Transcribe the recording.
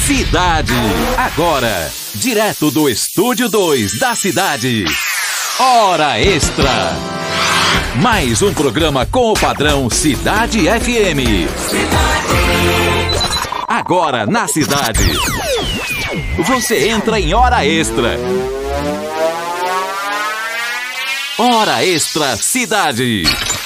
Cidade. Agora, direto do Estúdio 2 da Cidade. Hora Extra. Mais um programa com o padrão Cidade FM. Agora na Cidade. Você entra em Hora Extra. Hora Extra Cidade.